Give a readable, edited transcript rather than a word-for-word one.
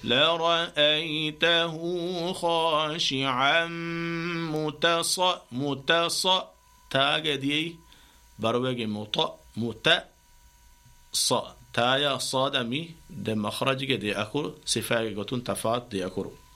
لرأيته خاشعا تاجدي بروج تايا صاد أمي دم مخرج دي أكل صفاء جتون تفات دي أكل